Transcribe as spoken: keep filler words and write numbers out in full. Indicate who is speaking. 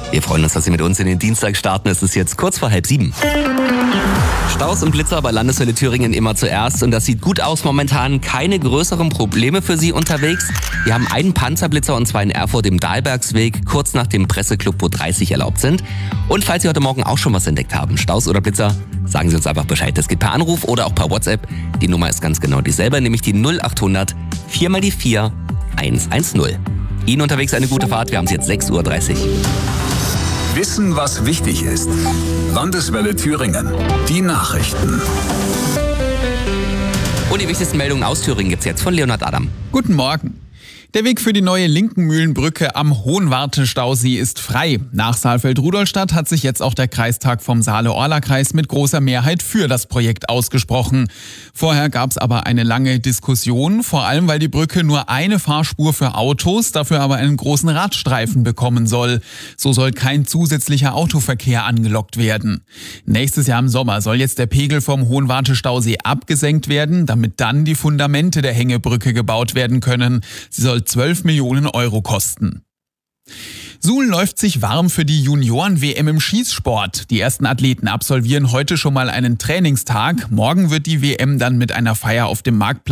Speaker 1: Wir freuen uns, dass Sie mit uns in den Dienstag starten. Es ist jetzt kurz vor halb sieben. Staus und Blitzer bei Landeshölle Thüringen immer zuerst. Und das sieht gut aus momentan. Keine größeren Probleme für Sie unterwegs. Wir haben einen Panzerblitzer und zwar in Erfurt im Dahlbergsweg, kurz nach dem Presseclub, wo dreißig erlaubt sind. Und falls Sie heute Morgen auch schon was entdeckt haben, Staus oder Blitzer, sagen Sie uns einfach Bescheid. Das geht per Anruf oder auch per WhatsApp. Die Nummer ist ganz genau dieselbe, nämlich die null acht hundert vier mal die vier eins eins null. Ihnen unterwegs eine gute Fahrt. Wir haben es jetzt sechs Uhr dreißig.
Speaker 2: Wissen, was wichtig ist. Landeswelle Thüringen. Die Nachrichten.
Speaker 1: Und die wichtigsten Meldungen aus Thüringen gibt's jetzt von Leonhard Adam.
Speaker 3: Guten Morgen. Der Weg für die neue Linkenmühlenbrücke am Hohenwarte-Stausee ist frei. Nach Saalfeld-Rudolstadt hat sich jetzt auch der Kreistag vom Saale-Orla-Kreis mit großer Mehrheit für das Projekt ausgesprochen. Vorher gab es aber eine lange Diskussion, vor allem weil die Brücke nur eine Fahrspur für Autos, dafür aber einen großen Radstreifen bekommen soll. So soll kein zusätzlicher Autoverkehr angelockt werden. Nächstes Jahr im Sommer soll jetzt der Pegel vom Hohenwarte-Stausee abgesenkt werden, damit dann die Fundamente der Hängebrücke gebaut werden können. Sie soll zwölf Millionen Euro kosten. Suhl läuft sich warm für die Junioren-W M im Schießsport. Die ersten Athleten absolvieren heute schon mal einen Trainingstag. Morgen wird die W M dann mit einer Feier auf dem Marktplatz